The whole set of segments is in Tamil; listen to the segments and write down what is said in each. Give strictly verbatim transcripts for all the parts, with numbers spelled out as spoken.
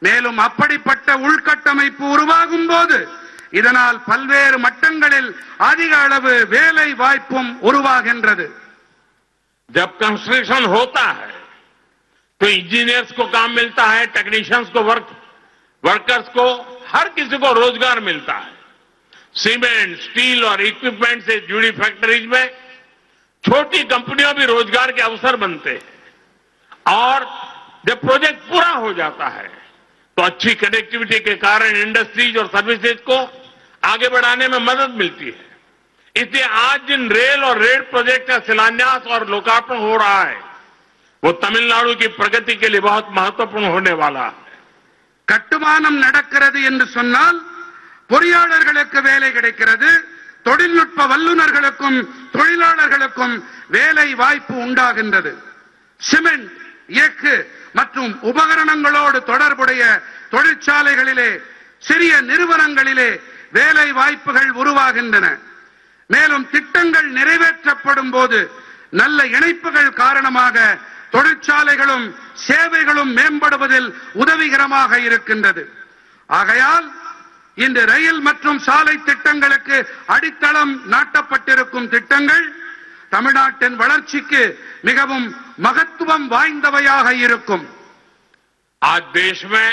மேலும் அப்படிப்பட்ட உள்கட்டமைப்பு உருவாகும் போது இதனால் பல்வேறு மட்டங்களில் அதிக அளவு வேலை வாய்ப்பும் உருவாகின்றது. जब कंस्ट्रक्शन होता है तो इंजीनियर्स को काम मिलता है, टेक्नीशियंस को वर्क वर्कर्स को हर किसी को रोजगार मिलता है. सीमेंट, स्टील और इक्विपमेंट से जुड़ी फैक्ट्रीज में छोटी कंपनियों भी रोजगार के अवसर बनते हैं. और जब प्रोजेक्ट पूरा हो जाता है तो अच्छी कनेक्टिविटी के कारण इंडस्ट्रीज और सर्विसेज को आगे बढ़ाने में मदद मिलती है. इसलिए आज जिन रेल और रेल प्रोजेक्ट का शिलान्यास और लोकार्पण हो रहा है वो तमिलनाडु की प्रगति के लिए बहुत महत्वपूर्ण होने वाला है. கட்டுமானம் நடக்கிறது என்று சொன்னால் பொறியாளர்களுக்கு வேலை கிடைக்கிறது, தொழில்நுட்ப வல்லுநர்களுக்கும் தொழிலாளர்களுக்கும் வேலை வாய்ப்பு உண்டாகின்றது. சிமெண்ட், எஃகு மற்றும் உபகரணங்களோடு தொடர்புடைய தொழிற்சாலைகளிலே, சிறிய நிறுவனங்களிலே வேலை வாய்ப்புகள் உருவாகின்றன. மேலும் திட்டங்கள் நிறைவேற்றப்படும் போது நல்ல இணைப்புகள் காரணமாக தொழிற்சாலைகளும் சேவைகளும் மேம்படுவதில் உதவிகரமாக இருக்கின்றது. ஆகையால் இந்த ரயில் மற்றும் சாலை திட்டங்களுக்கு அடித்தளம் நாட்டப்பட்டிருக்கும் திட்டங்கள் தமிழ்நாட்டின் வளர்ச்சிக்கு மிகவும் மகத்துவம் வாய்ந்தவையாக இருக்கும். आज देश में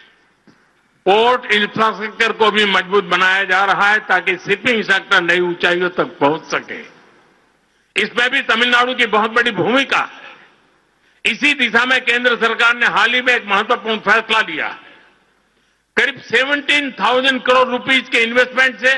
पोर्ट इंफ्रास्ट्रक्चर को भी मजबूत बनाया जा रहा है ताकि शिपिंग सेक्टर नई ऊंचाइयों तक पहुंच सके. इसमें भी तमिलनाडु की बहुत बड़ी भूमिका है. इसी दिशा में केंद्र सरकार ने हाल ही में एक महत्वपूर्ण फैसला लिया है. करीब सत्रह हज़ार करोड़ रुपीस के इन्वेस्टमेंट से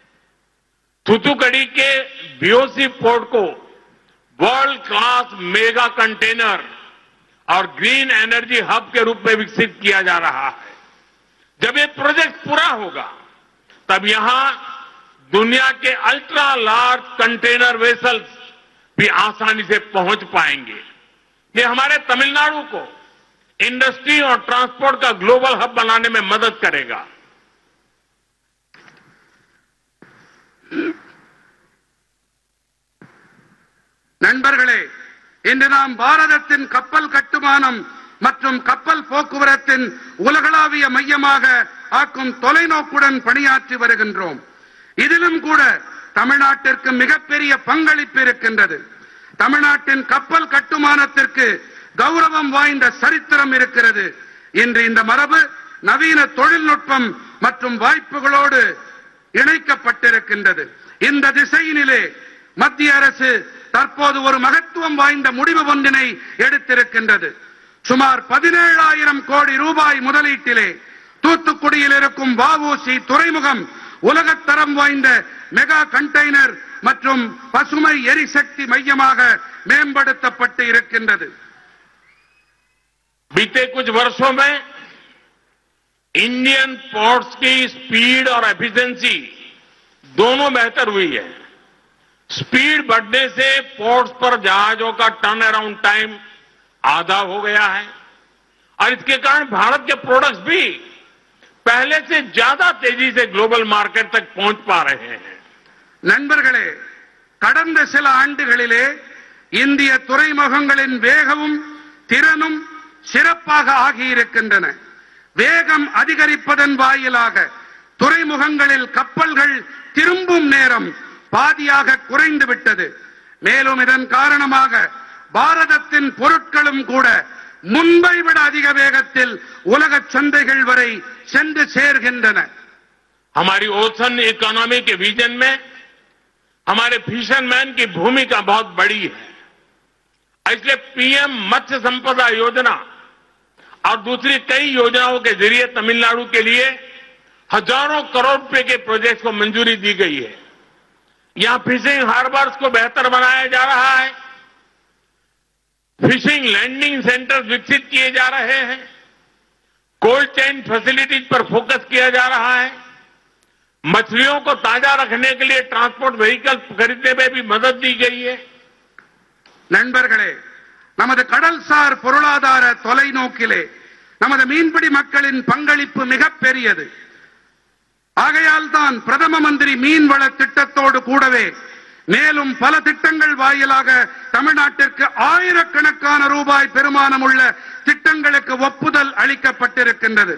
थूथुकुडी के बीओसी पोर्ट को वर्ल्ड क्लास मेगा कंटेनर और ग्रीन एनर्जी हब के रूप में विकसित किया जा रहा है. जब ये प्रोजेक्ट पूरा होगा तब यहां दुनिया के अल्ट्रा लार्ज कंटेनर वेसल्स भी आसानी से पहुंच पाएंगे. ये हमारे तमिलनाडु को इंडस्ट्री और ट्रांसपोर्ट का ग्लोबल हब बनाने में मदद करेगा. நண்பர்களே, இன்று நாம் பாரதத்தின் கப்பல் கட்டுமானம் மற்றும் கப்பல் போக்குவரத்தின் உலகளாவிய மையமாக ஆக்கும் தொலைநோக்குடன் பணியாற்றி வருகின்றோம். இதிலும் கூட தமிழ்நாட்டிற்கு மிகப்பெரிய பங்களிப்பு இருக்கின்றது. தமிழ்நாட்டின் கப்பல் கட்டுமானத்திற்கு கௌரவம் வாய்ந்த சரித்திரம் இருக்கிறது. இன்று இந்த மரபு நவீன தொழில்நுட்பம் மற்றும் வாய்ப்புகளோடு இணைக்கப்பட்டிருக்கின்றது. இந்த திசையினிலே மத்திய அரசு தற்போது ஒரு மகத்துவம் வாய்ந்த முடிவு ஒன்றினை எடுத்திருக்கின்றது. சுமார் பதினேழாயிரம் கோடி ரூபாய் முதலீட்டிலே தூத்துக்குடியில் இருக்கும் வஉசி துறைமுகம் உலகத்தரம் வாய்ந்த மெகா கண்டெய்னர் மற்றும் பசுமை எரிசக்தி மையமாக மேம்படுத்தப்பட்டு இருக்கின்றது. बीते कुछ वर्षों में इंडियन पोर्ट्स की स्पीड और एफिशिएंसी दोनों बेहतर हुई है. स्पीड बढ़ने से पोर्ट्स पर जहाजों का टर्न अराउंड टाइम आधा हो गया है और इसके कारण भारत के प्रोडक्ट्स भी पहले से ज्यादा तेजी से ग्लोबल मार्केट तक पहुंच पा रहे हैं. நண்பர்களே, கடந்த சில ஆண்டுகளிலே இந்திய துறைமுகங்களின் வேகமும் திறனும் சிறப்பாக ஆகியிருக்கின்றன. வேகம் அதிகரிப்பதன் வாயிலாக துறைமுகங்களில் கப்பல்கள் திரும்பும் நேரம் பாதியாக குறைந்து விட்டது. மேலும் இதன் காரணமாக பாரதத்தின் பொருட்களும் கூட முன்பை விட அதிக வேகத்தில் உலக சந்தைகள் வரை சென்று சேர்கின்றன. हमारी ओशन इकोनॉमी के विजन में हमारे फिशरमैन की भूमिका बहुत बड़ी है. इसलिए पीएम मत्स्य संपदा योजना और दूसरी कई योजनाओं के जरिए तमिलनाडु के लिए हजारों करोड़ रुपए के प्रोजेक्ट को मंजूरी दी गई है. यहां फिशिंग हार्बर्स को बेहतर बनाया जा रहा है, फिशिंग लैंडिंग सेंटर विकसित किए जा रहे हैं, कोल्ड चेन फैसिलिटीज पर फोकस किया जा रहा है, मछलियों को ताजा रखने के लिए ट्रांसपोर्ट व्हीकल खरीदने में भी मदद दी गई है. நண்பர்களே, நமது கடல்சார் பொருளாதார தொலைநோக்கிலே நமது மீன்பிடி மக்களின் பங்களிப்பு மிகப் பெரியது. ஆகையால் தான் பிரதம மந்திரி மீன்வள திட்டத்தோடு கூடவே மேலும் பல திட்டங்கள் வாயிலாக தமிழ்நாட்டிற்கு ஆயிரக்கணக்கான ரூபாய் பெருமானம் உள்ள திட்டங்களுக்கு ஒப்புதல் அளிக்கப்பட்டிருக்கின்றது.